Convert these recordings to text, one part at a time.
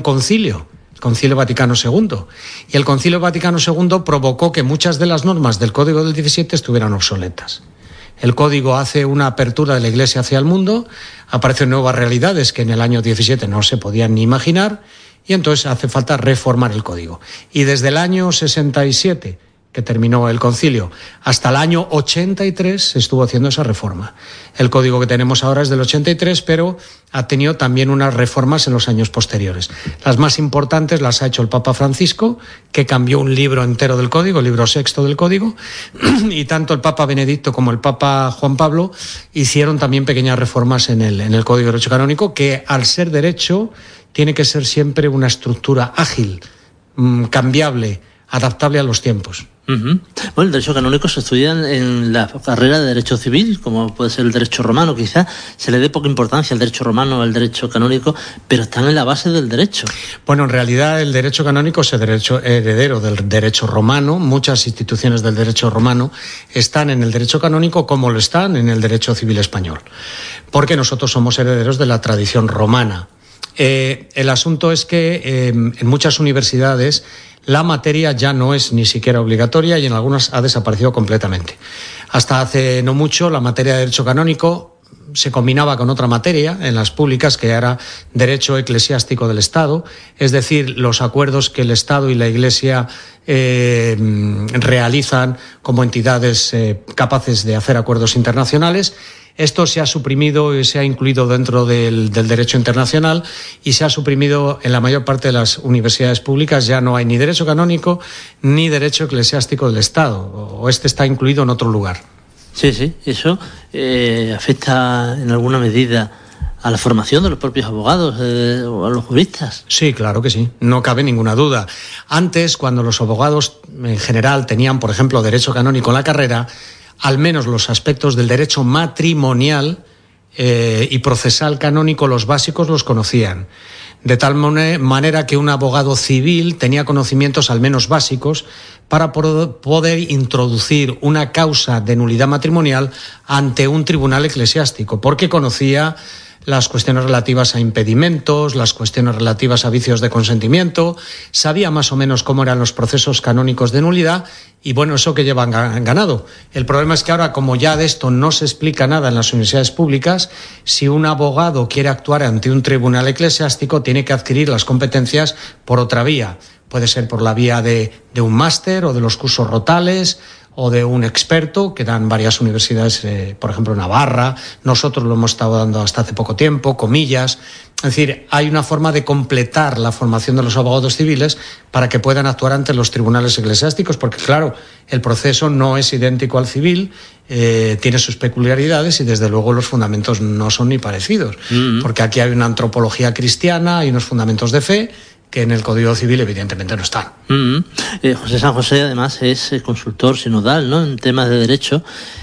concilio, el Concilio Vaticano II. Y el Concilio Vaticano II provocó que muchas de las normas del Código del 17 estuvieran obsoletas. El Código hace una apertura de la Iglesia hacia el mundo, aparecen nuevas realidades que en el año 17 no se podían ni imaginar, y entonces hace falta reformar el Código. Y desde el año 67, que terminó el concilio, hasta el año 83 se estuvo haciendo esa reforma. El código que tenemos ahora es del 83, pero ha tenido también unas reformas en los años posteriores. Las más importantes las ha hecho el Papa Francisco, que cambió un libro entero del código, el libro sexto del código, y tanto el Papa Benedicto como el Papa Juan Pablo hicieron también pequeñas reformas en el Código de Derecho Canónico, que al ser derecho tiene que ser siempre una estructura ágil, cambiable, adaptable a los tiempos. Uh-huh. Bueno, el derecho canónico se estudia en la carrera de derecho civil, como puede ser el derecho romano. Quizás se le dé poca importancia al derecho romano, al derecho canónico, pero están en la base del derecho. Bueno, en realidad el derecho canónico es el derecho heredero del derecho romano. Muchas instituciones del derecho romano están en el derecho canónico como lo están en el derecho civil español, porque nosotros somos herederos de la tradición romana. El asunto es que en muchas universidades la materia ya no es ni siquiera obligatoria y en algunas ha desaparecido completamente. Hasta hace no mucho la materia de derecho canónico se combinaba con otra materia en las públicas que era derecho eclesiástico del Estado, es decir, los acuerdos que el Estado y la Iglesia realizan como entidades capaces de hacer acuerdos internacionales. Esto se ha suprimido y se ha incluido dentro del derecho internacional y se ha suprimido en la mayor parte de las universidades públicas. Ya no hay ni derecho canónico ni derecho eclesiástico del Estado, o este está incluido en otro lugar. Sí, eso afecta en alguna medida a la formación de los propios abogados o a los juristas. Sí, claro que sí, no cabe ninguna duda. Antes, cuando los abogados en general tenían, por ejemplo, derecho canónico en la carrera, al menos los aspectos del derecho matrimonial y procesal canónico, los básicos los conocían. De tal manera que un abogado civil tenía conocimientos al menos básicos para poder introducir una causa de nulidad matrimonial ante un tribunal eclesiástico, porque conocía las cuestiones relativas a impedimentos, las cuestiones relativas a vicios de consentimiento, sabía más o menos cómo eran los procesos canónicos de nulidad y bueno, eso que llevan ganado. El problema es que ahora, como ya de esto no se explica nada en las universidades públicas, si un abogado quiere actuar ante un tribunal eclesiástico tiene que adquirir las competencias por otra vía. Puede ser por la vía de un máster o de los cursos rotales o de un experto que dan varias universidades, por ejemplo Navarra, nosotros lo hemos estado dando hasta hace poco tiempo, Comillas. Es decir, hay una forma de completar la formación de los abogados civiles para que puedan actuar ante los tribunales eclesiásticos, porque claro, el proceso no es idéntico al civil, tiene sus peculiaridades y desde luego los fundamentos no son ni parecidos, porque aquí hay una antropología cristiana, hay unos fundamentos de fe, que en el Código Civil evidentemente no están. José San José además es consultor sinodal, ¿no?, en temas de derecho.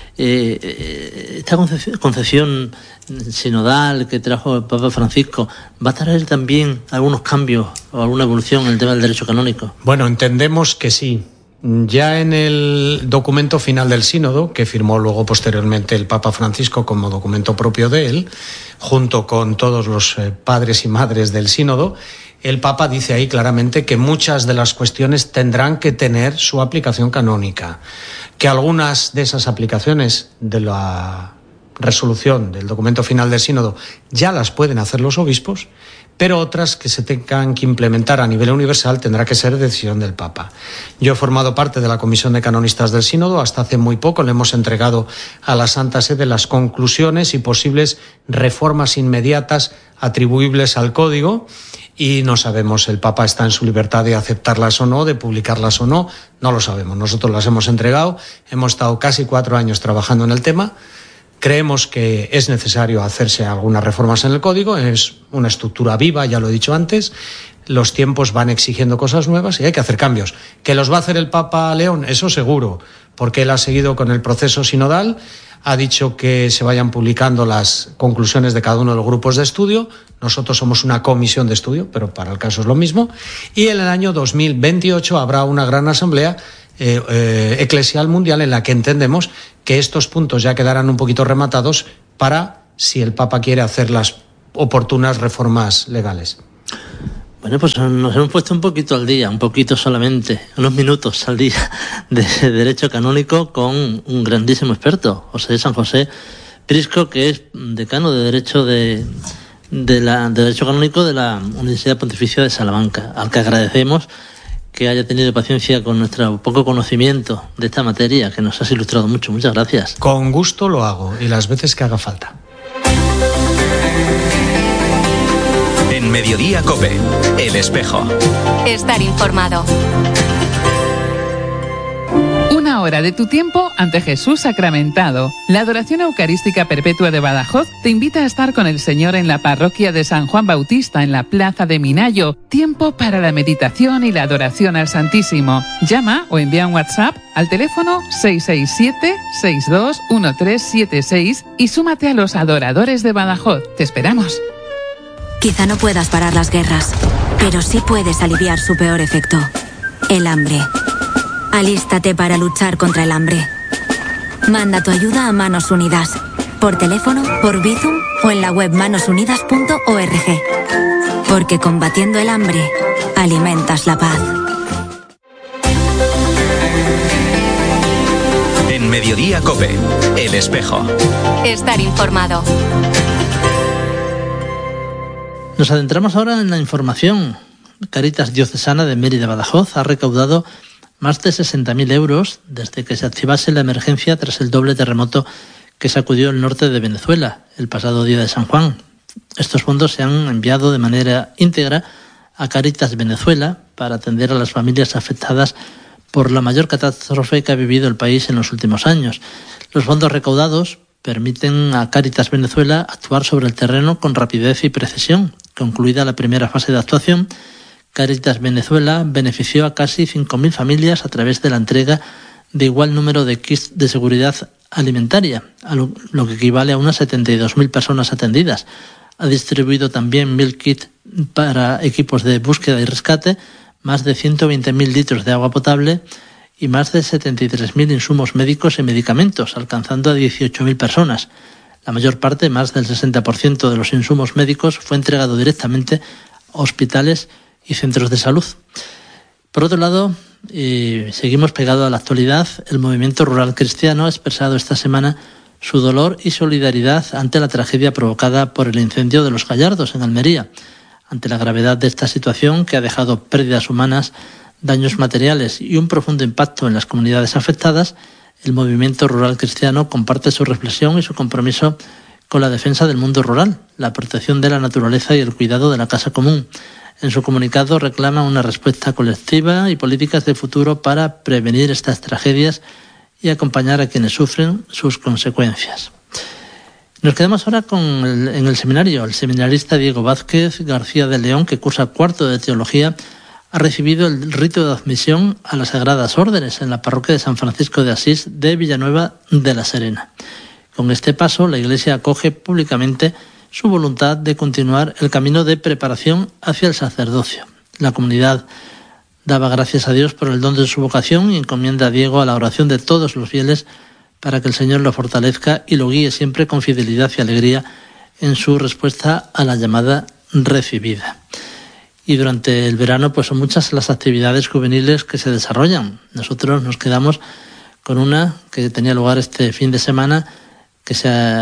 Esta concepción sinodal que trajo el Papa Francisco, ¿va a traer también algunos cambios o alguna evolución en el tema del derecho canónico? Bueno, entendemos que sí. Ya en el documento final del sínodo, que firmó luego posteriormente el Papa Francisco como documento propio de él, junto con todos los padres y madres del sínodo, el Papa dice ahí claramente que muchas de las cuestiones tendrán que tener su aplicación canónica, que algunas de esas aplicaciones de la resolución del documento final del sínodo ya las pueden hacer los obispos, pero otras que se tengan que implementar a nivel universal tendrá que ser decisión del Papa. Yo he formado parte de la Comisión de Canonistas del Sínodo, hasta hace muy poco le hemos entregado a la Santa Sede las conclusiones y posibles reformas inmediatas atribuibles al Código, y no sabemos, el Papa está en su libertad de aceptarlas o no, de publicarlas o no, no lo sabemos. Nosotros las hemos entregado, hemos estado casi 4 años trabajando en el tema. Creemos que es necesario hacerse algunas reformas en el Código, es una estructura viva, ya lo he dicho antes, los tiempos van exigiendo cosas nuevas y hay que hacer cambios. ¿Que los va a hacer el Papa León? Eso seguro, porque él ha seguido con el proceso sinodal, ha dicho que se vayan publicando las conclusiones de cada uno de los grupos de estudio. Nosotros somos una comisión de estudio, pero para el caso es lo mismo. Y en el año 2028 habrá una gran asamblea eclesial mundial en la que entendemos que estos puntos ya quedarán un poquito rematados para, si el Papa quiere, hacer las oportunas reformas legales. Bueno, pues nos hemos puesto un poquito al día, un poquito solamente, unos minutos al día de Derecho Canónico con un grandísimo experto, José San José Prisco, que es decano de Derecho de Derecho Canónico de la Universidad Pontificia de Salamanca, al que agradecemos que haya tenido paciencia con nuestro poco conocimiento de esta materia, que nos has ilustrado mucho. Muchas gracias. Con gusto lo hago, y las veces que haga falta. En Mediodía COPE, El Espejo. Estar informado. Una hora de tu tiempo ante Jesús sacramentado. La Adoración Eucarística Perpetua de Badajoz te invita a estar con el Señor en la parroquia de San Juan Bautista, en la plaza de Minayo. Tiempo para la meditación y la adoración al Santísimo. Llama o envía un WhatsApp al teléfono 667-621376 y súmate a los adoradores de Badajoz. Te esperamos. Quizá no puedas parar las guerras, pero sí puedes aliviar su peor efecto: el hambre. Alístate para luchar contra el hambre. Manda tu ayuda a Manos Unidas, por teléfono, por Bizum o en la web manosunidas.org. Porque combatiendo el hambre, alimentas la paz. En Mediodía COPE, El Espejo. Estar informado. Nos adentramos ahora en la información. Cáritas Diocesana de Mérida Badajoz ha recaudado más de 60.000 euros desde que se activase la emergencia tras el doble terremoto que sacudió el norte de Venezuela el pasado día de San Juan. Estos fondos se han enviado de manera íntegra a Cáritas Venezuela para atender a las familias afectadas por la mayor catástrofe que ha vivido el país en los últimos años. Los fondos recaudados permiten a Cáritas Venezuela actuar sobre el terreno con rapidez y precisión. Concluida la primera fase de actuación, Cáritas Venezuela benefició a casi 5.000 familias a través de la entrega de igual número de kits de seguridad alimentaria, a lo que equivale a unas 72.000 personas atendidas. Ha distribuido también 1.000 kits para equipos de búsqueda y rescate, más de 120.000 litros de agua potable y más de 73.000 insumos médicos y medicamentos, alcanzando a 18.000 personas. La mayor parte, más del 60% de los insumos médicos, fue entregado directamente a hospitales y centros de salud. Por otro lado, seguimos pegados a la actualidad. El movimiento rural cristiano ha expresado esta semana su dolor y solidaridad ante la tragedia provocada por el incendio de Los Gallardos en Almería. Ante la gravedad de esta situación, que ha dejado pérdidas humanas, daños materiales y un profundo impacto en las comunidades afectadas, el movimiento rural cristiano comparte su reflexión y su compromiso con la defensa del mundo rural, la protección de la naturaleza y el cuidado de la casa común. En su comunicado reclama una respuesta colectiva y políticas de futuro para prevenir estas tragedias y acompañar a quienes sufren sus consecuencias. Nos quedamos ahora en el seminario. El seminarista Diego Vázquez García de León, que cursa cuarto de Teología, ha recibido el rito de admisión a las Sagradas Órdenes en la parroquia de San Francisco de Asís de Villanueva de la Serena. Con este paso, la Iglesia acoge públicamente su voluntad de continuar el camino de preparación hacia el sacerdocio. La comunidad daba gracias a Dios por el don de su vocación y encomienda a Diego a la oración de todos los fieles para que el Señor lo fortalezca y lo guíe siempre con fidelidad y alegría en su respuesta a la llamada recibida. Y durante el verano pues son muchas las actividades juveniles que se desarrollan. Nosotros nos quedamos con una que tenía lugar este fin de semana, que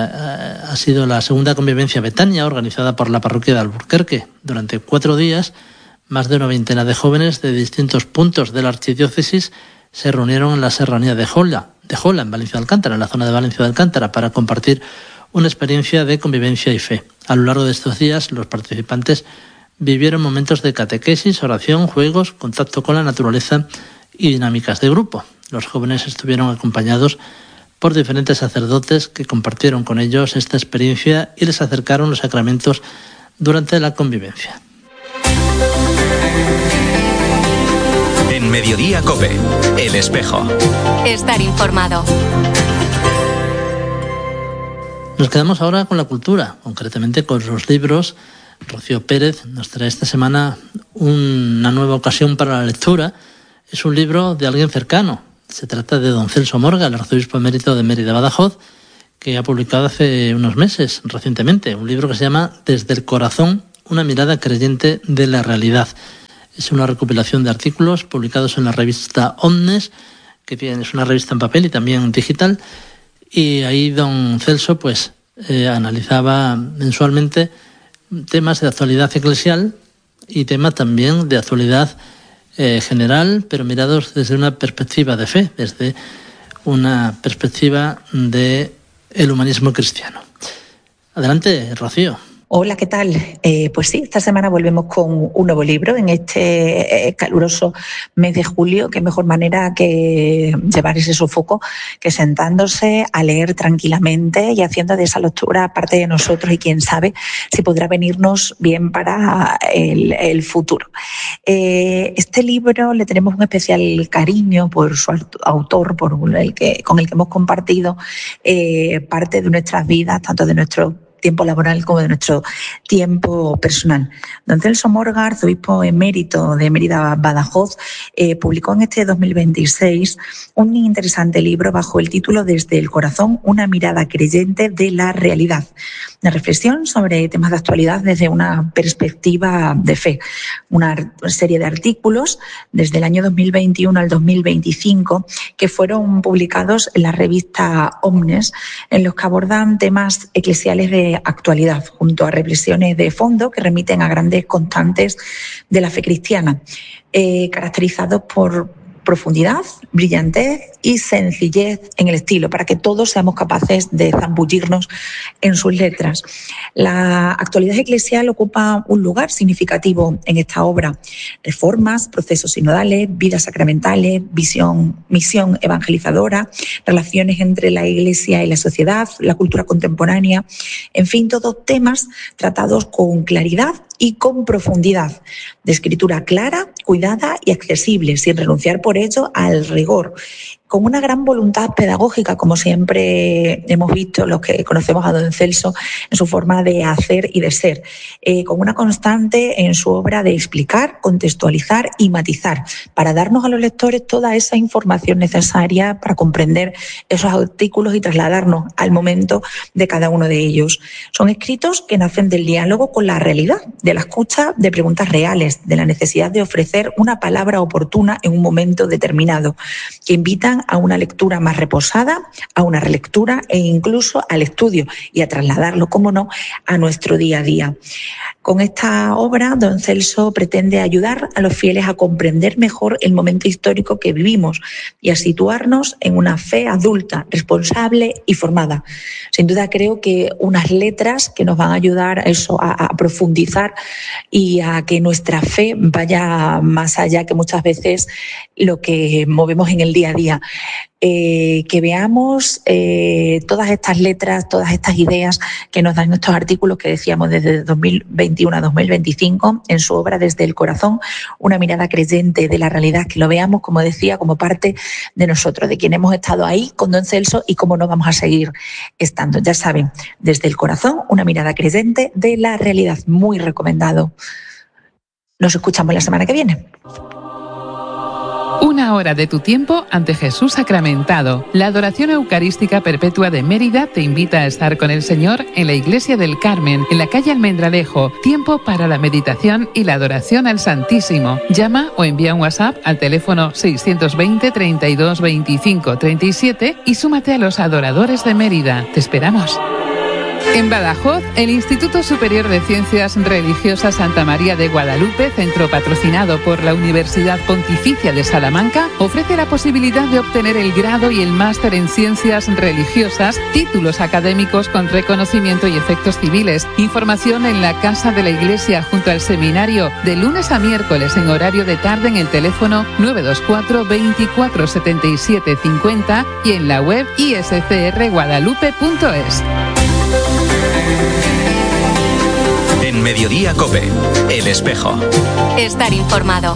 ha sido la segunda convivencia Betania, organizada por la parroquia de Alburquerque. Durante 4 días, más de una veintena de jóvenes de distintos puntos de la archidiócesis se reunieron en la serranía de Jola, en Valencia de Alcántara, en la zona de Valencia de Alcántara, para compartir una experiencia de convivencia y fe. A lo largo de estos días, los participantes vivieron momentos de catequesis, oración, juegos, contacto con la naturaleza y dinámicas de grupo. Los jóvenes estuvieron acompañados por diferentes sacerdotes que compartieron con ellos esta experiencia y les acercaron los sacramentos durante la convivencia. En Mediodía COPE, El Espejo. Estar informado. Nos quedamos ahora con la cultura, concretamente con los libros. Rocío Pérez nos trae esta semana una nueva ocasión para la lectura. Es un libro de alguien cercano. Se trata de don Celso Morga, el arzobispo emérito de Mérida Badajoz, que ha publicado hace unos meses, recientemente, un libro que se llama Desde el corazón, una mirada creyente de la realidad. Es una recopilación de artículos publicados en la revista Omnes, que es una revista en papel y también digital, y ahí don Celso analizaba mensualmente temas de actualidad eclesial y temas también de actualidad general, pero mirados desde una perspectiva de fe, desde una perspectiva de el humanismo cristiano. Adelante, Rocío. Hola, ¿qué tal? Pues sí, esta semana volvemos con un nuevo libro en este caluroso mes de julio. Qué mejor manera que llevar ese sofoco que sentándose a leer tranquilamente y haciendo de esa lectura parte de nosotros, y quién sabe si podrá venirnos bien para el futuro. Este libro le tenemos un especial cariño por su autor, con el que hemos compartido parte de nuestras vidas, tanto de nuestro tiempo laboral como de nuestro tiempo personal. Don Celso Morga, arzobispo emérito de Mérida, Badajoz, publicó en este 2026 un interesante libro bajo el título Desde el corazón, una mirada creyente de la realidad. Una reflexión sobre temas de actualidad desde una perspectiva de fe. Una serie de artículos desde el año 2021 al 2025 que fueron publicados en la revista Omnes, en los que abordan temas eclesiales de actualidad, junto a reflexiones de fondo que remiten a grandes constantes de la fe cristiana, caracterizados por profundidad, brillantez y sencillez en el estilo, para que todos seamos capaces de zambullirnos en sus letras. La actualidad eclesial ocupa un lugar significativo en esta obra. Reformas, procesos sinodales, vidas sacramentales, misión evangelizadora, relaciones entre la Iglesia y la sociedad, la cultura contemporánea, en fin, todos temas tratados con claridad y con profundidad, de escritura clara, cuidada y accesible, sin renunciar por ello al rigor, con una gran voluntad pedagógica, como siempre hemos visto los que conocemos a don Celso en su forma de hacer y de ser, con una constante en su obra de explicar, contextualizar y matizar, para darnos a los lectores toda esa información necesaria para comprender esos artículos y trasladarnos al momento de cada uno de ellos. Son escritos que nacen del diálogo con la realidad, de la escucha de preguntas reales, de la necesidad de ofrecer una palabra oportuna en un momento determinado, que invitan a una lectura más reposada, a una relectura e incluso al estudio, y a trasladarlo, cómo no, a nuestro día a día. Con esta obra, don Celso pretende ayudar a los fieles a comprender mejor el momento histórico que vivimos y a situarnos en una fe adulta, responsable y formada. Sin duda creo que unas letras que nos van a ayudar a eso, a profundizar y a que nuestra fe vaya más allá que muchas veces lo que movemos en el día a día. Que veamos todas estas letras, todas estas ideas que nos dan estos artículos que decíamos desde 2021 a 2025 en su obra Desde el corazón, una mirada creyente de la realidad, que lo veamos, como decía, como parte de nosotros, de quien hemos estado ahí con don Celso y cómo no vamos a seguir estando. Ya saben, Desde el corazón, una mirada creyente de la realidad. Muy recomendado. Nos escuchamos la semana que viene. Una hora de tu tiempo ante Jesús sacramentado. La adoración eucarística perpetua de Mérida te invita a estar con el Señor en la Iglesia del Carmen, en la calle Almendralejo. Tiempo para la meditación y la adoración al Santísimo. Llama o envía un WhatsApp al teléfono 620 32 25 37 y súmate a los adoradores de Mérida. Te esperamos. En Badajoz, el Instituto Superior de Ciencias Religiosas Santa María de Guadalupe, centro patrocinado por la Universidad Pontificia de Salamanca, ofrece la posibilidad de obtener el grado y el máster en Ciencias Religiosas, títulos académicos con reconocimiento y efectos civiles. Información en la Casa de la Iglesia junto al seminario, de lunes a miércoles en horario de tarde en el teléfono 924 24 77 50 y en la web iscrguadalupe.es. En Mediodía COPE, El Espejo. Estar informado.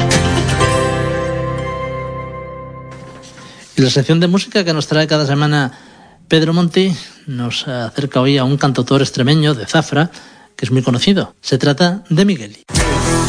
Y la sección de música que nos trae cada semana Pedro Monti nos acerca hoy a un cantautor extremeño de Zafra que es muy conocido. Se trata de Migueli.